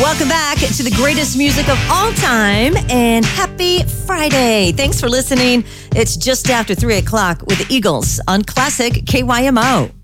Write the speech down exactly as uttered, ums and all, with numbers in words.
Welcome back to the greatest music of all time, and happy Friday. Thanks for listening. It's just after three o'clock with the Eagles on Classic K Y M O.